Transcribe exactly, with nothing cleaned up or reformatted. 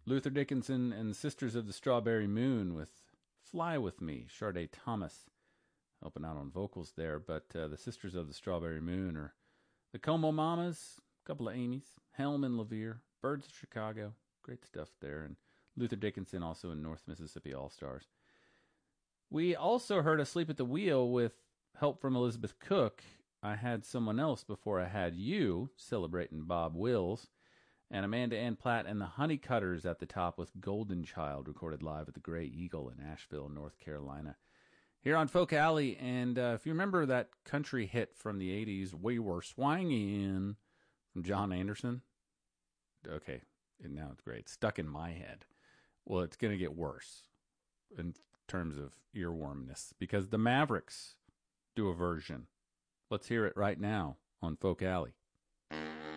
Luther Dickinson and Sisters of the Strawberry Moon with Fly With Me. Sade Thomas helping out on vocals there. But uh, the Sisters of the Strawberry Moon are the Como Mamas, a couple of Amy's, Helm and Levere, Birds of Chicago. Great stuff there. And Luther Dickinson also in North Mississippi All-Stars. We also heard Asleep at the Wheel with help from Elizabeth Cook. I Had Someone Else Before I Had You, celebrating Bob Wills. And Amanda Ann Platt and the Honeycutters at the top with Golden Child, recorded live at the Gray Eagle in Asheville, North Carolina. Here on Folk Alley, and uh, if you remember that country hit from the eighties, We Were Swangin', from John Anderson. Okay, and now it's great. Stuck in my head. Well, it's going to get worse in terms of earwormness, because the Mavericks do a version. Let's hear it right now on Folk Alley.